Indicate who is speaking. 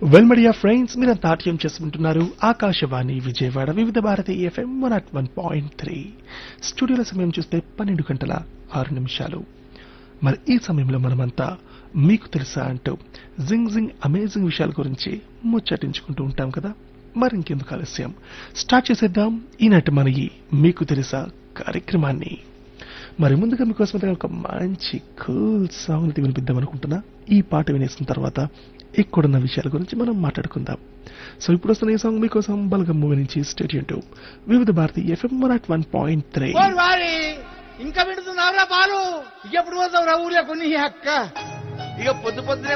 Speaker 1: Well media friends, మీరు నాట్యం చేసుకుంటున్నారు ఆకాశవాణి విజయవాడ వివిధ భారతి ఎఫ్ఎం 101.3. స్టూడియోల సమయం చూస్తే 12:06. మరి ఈ సమయంలో మనమంతా మీకు తెలుసా అంటూ జింగ్ అమేజింగ్ విషయాల గురించి ముచ్చటించుకుంటూ ఉంటాం కదా. మరి ఇంకెందుకు ఆలస్యం, స్టార్ట్ చేసేద్దాం ఈనాటి మన ఈ మీకు తెలుసా కార్యక్రమాన్ని. మరి ముందుగా మీకోసం ఒక మంచి కూల్ సాంగ్ వినిపిద్దాం అనుకుంటున్నా. ఈ పాట వినేసిన తర్వాత ఇక్కడున్న విషయాల గురించి మనం మాట్లాడుకుందాం. సో ఇప్పుడు వస్తున్న ఈ సాంగ్ మీకోసం బలగం మూవీ నుంచి స్టేడియం టు వివిధ భారతి ఎఫ్ఎం 101.3.
Speaker 2: ఇంకా వింటున్నావురా బాలు, ఎప్పుడు పోతావు రా ఊర్లో కొన్ని అక్క?
Speaker 3: ఇక పొద్దు పొద్దునే